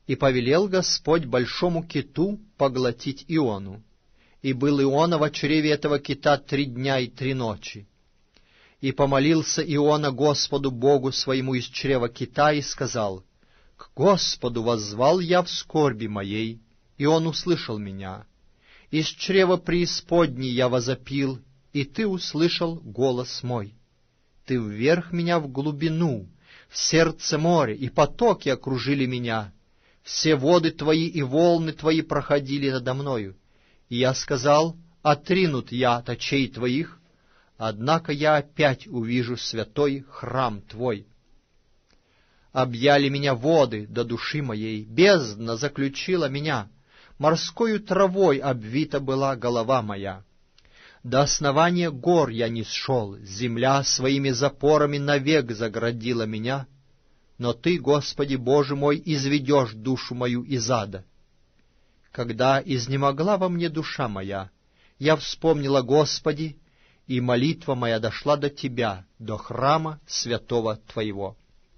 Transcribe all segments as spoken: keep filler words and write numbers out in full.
И повелел Господь большому киту поглотить Иону. И был Иона в чреве этого кита три дня и три ночи. И помолился Иона Господу Богу своему из чрева кита и сказал: «К Господу воззвал я в скорби моей, и Он услышал меня. Из чрева преисподней я возопил, и Ты услышал голос мой. Ты вверх меня в глубину, в сердце моря, и потоки окружили меня. Все воды Твои и волны Твои проходили надо мною. И я сказал: отринут я от очей Твоих, однако я опять увижу святой храм Твой. Объяли меня воды до души моей, бездна заключила меня, морскою травой обвита была голова моя. До основания гор я нисшел, земля своими запорами навек заградила меня, но Ты, Господи Боже мой, изведешь душу мою из ада. Когда изнемогла во мне душа моя, я вспомнила Господи, и молитва моя дошла до Тебя, до храма святого Твоего.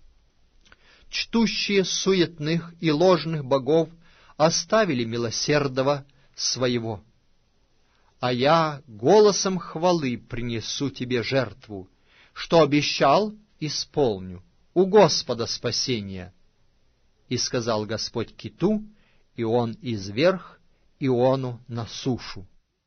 Чтущие суетных и ложных богов оставили милосердного своего. А я голосом хвалы принесу Тебе жертву, что обещал, исполню, у Господа спасение. И сказал Господь киту, и он изверг Иону на сушу».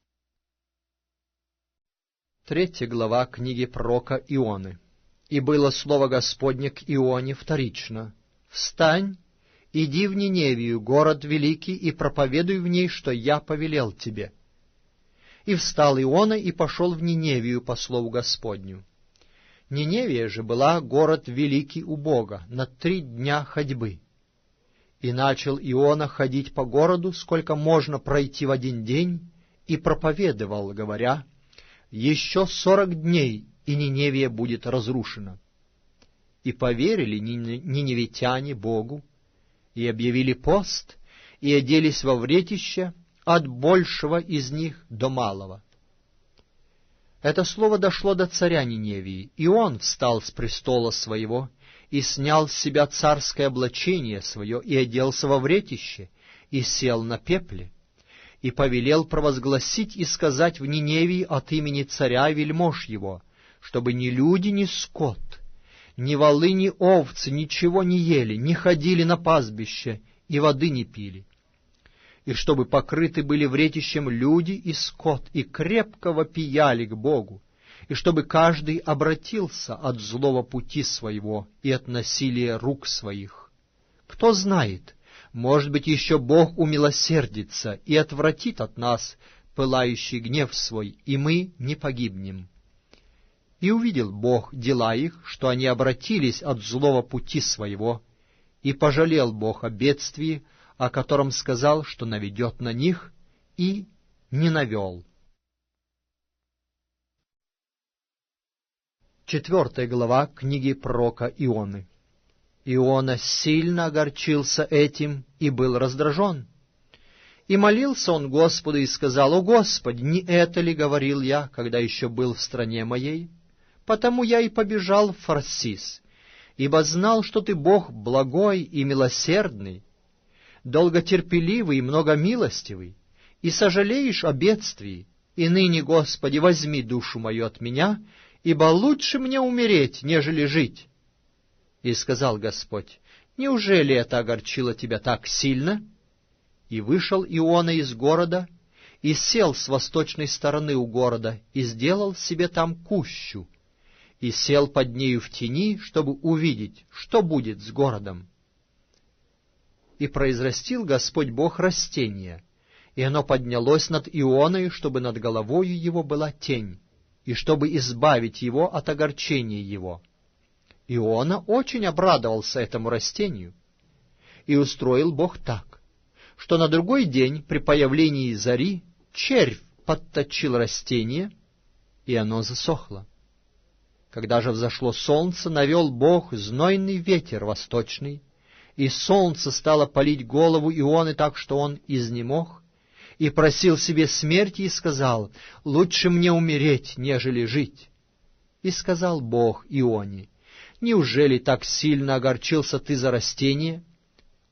Третья глава книги пророка Ионы. «И было слово Господне к Ионе вторично: встань, иди в Ниневию, город великий, и проповедуй в ней, что я повелел тебе. И встал Иона и пошел в Ниневию по слову Господню. Ниневия же была город великий у Бога, на три дня ходьбы. И начал Иона ходить по городу, сколько можно пройти в один день, и проповедовал, говоря: еще сорок дней, и Ниневия будет разрушена. И поверили ниневитяне Богу, и объявили пост, и оделись во вретище от большего из них до малого. Это слово дошло до царя Ниневии, и он встал с престола своего, и снял с себя царское облачение свое, и оделся во вретище, и сел на пепле, и повелел провозгласить и сказать в Ниневии от имени царя и вельмож его, чтобы ни люди, ни скот, ни волы, ни овцы ничего не ели, не ходили на пастбище и воды не пили, и чтобы покрыты были вретищем люди и скот, и крепко вопияли к Богу, и чтобы каждый обратился от злого пути своего и от насилия рук своих. Кто знает, может быть, еще Бог умилосердится и отвратит от нас пылающий гнев свой, и мы не погибнем. И увидел Бог дела их, что они обратились от злого пути своего, и пожалел Бог о бедствии, о котором сказал, что наведет на них, и не навел». Четвертая глава книги пророка Ионы. Иона сильно огорчился этим и был раздражен. И молился он Господу и сказал: «О Господи, не это ли говорил я, когда еще был в стране моей? Потому я и побежал в Фарсис, ибо знал, что Ты Бог благой и милосердный, долготерпеливый и многомилостивый, и сожалеешь о бедствии. И ныне, Господи, возьми душу мою от меня, ибо лучше мне умереть, нежели жить». И сказал Господь: «Неужели это огорчило тебя так сильно?» И вышел Иона из города, и сел с восточной стороны у города, и сделал себе там кущу, и сел под нею в тени, чтобы увидеть, что будет с городом. И произрастил Господь Бог растение, и оно поднялось над Ионой, чтобы над головою его была тень, и чтобы избавить его от огорчения его. Иона очень обрадовался этому растению, и устроил Бог так, что на другой день при появлении зари червь подточил растение, и оно засохло. Когда же взошло солнце, навел Бог знойный ветер восточный, и солнце стало палить голову Ионы так, что он изнемог, и просил себе смерти, и сказал: «Лучше мне умереть, нежели жить». И сказал Бог Ионе: «Неужели так сильно огорчился ты за растение,